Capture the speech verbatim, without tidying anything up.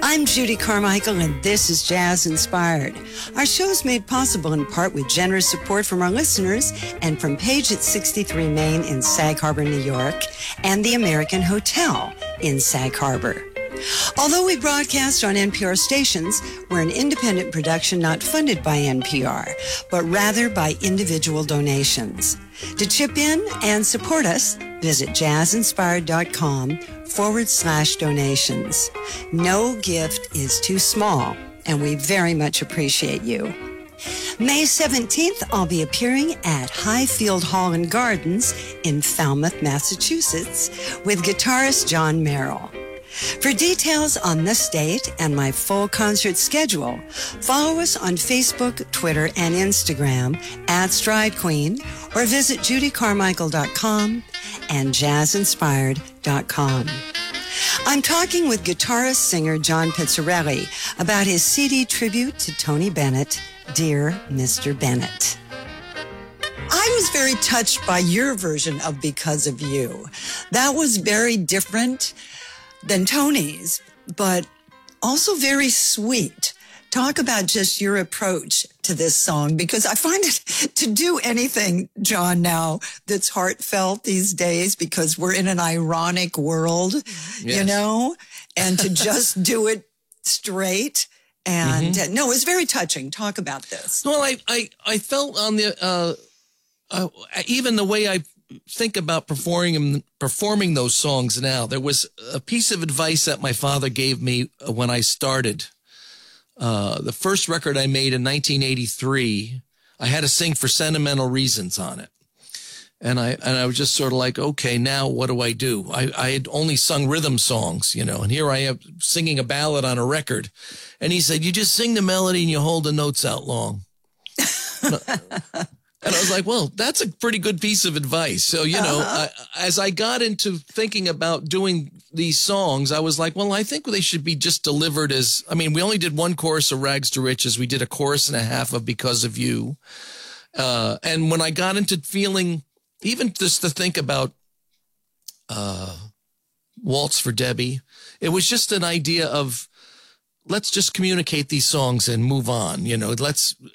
I'm Judy Carmichael, and this is Jazz Inspired. Our show is made possible in part with generous support from our listeners and from Page at sixty-three Main in Sag Harbor, New York, and the American Hotel in Sag Harbor. Although we broadcast on N P R stations, we're an independent production not funded by N P R, but rather by individual donations. To chip in and support us, visit jazzinspired.com forward slash donations. No gift is too small, and we very much appreciate you. May seventeenth, I'll be appearing at Highfield Hall and Gardens in Falmouth, Massachusetts, with guitarist John Merrill. For details on this date and my full concert schedule, follow us on Facebook, Twitter, and Instagram at Stride Queen, or visit judy carmichael dot com and jazz inspired dot com. I'm talking with guitarist-singer John Pizzarelli about his C D tribute to Tony Bennett, Dear Mister Bennett. I was very touched by your version of Because of You. That was very different than Tony's, but also very sweet. Talk about just your approach to this song, because I find it to do anything, John, now that's heartfelt these days, because we're in an ironic world, yes. you know, and to just do it straight. And mm-hmm. uh, no, it's very touching. Talk about this. Well, I, I, I felt on the, uh, uh, even the way I think about performing performing those songs now. There was a piece of advice that my father gave me when I started. Uh, the first record I made in nineteen eighty-three, I had to sing For Sentimental Reasons on it. And I and I was just sort of like, okay, now what do I do? I, I had only sung rhythm songs, you know, and here I am singing a ballad on a record. And he said, you just sing the melody and you hold the notes out long. And I was like, well, that's a pretty good piece of advice. So, you know, uh-huh. I, as I got into thinking about doing these songs, I was like, well, I think they should be just delivered as, I mean, we only did one chorus of Rags to Riches. We did a chorus and a half of Because of You. Uh, and when I got into feeling, even just to think about uh, Waltz for Debbie, it was just an idea of, let's just communicate these songs and move on. You know, let's